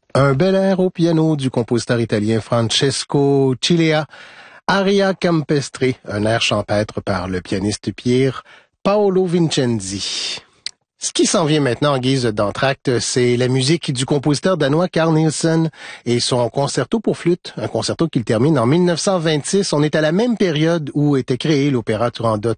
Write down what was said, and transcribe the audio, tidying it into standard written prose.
Un bel air au piano du compositeur italien Francesco Cilea, Aria Campestre, un air champêtre par le pianiste Pier Paolo Vincenzi. Ce qui s'en vient maintenant en guise d'entracte, c'est la musique du compositeur danois Carl Nielsen et son concerto pour flûte, un concerto qu'il termine en 1926. On est à la même période où était créé l'opéra Turandot